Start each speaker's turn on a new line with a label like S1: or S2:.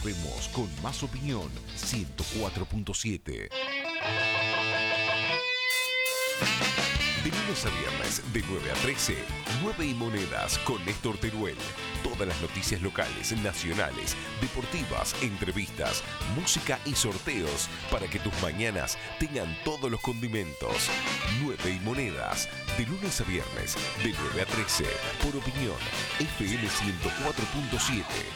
S1: Volvemos con más opinión. 104.7. De lunes a viernes, de 9 a 13, 9 y Monedas con Néstor Teruel. Todas las noticias locales, nacionales, deportivas, entrevistas, música y sorteos para que tus mañanas tengan todos los condimentos. 9 y Monedas, de lunes a viernes, de 9 a 13, por opinión, FM 104.7.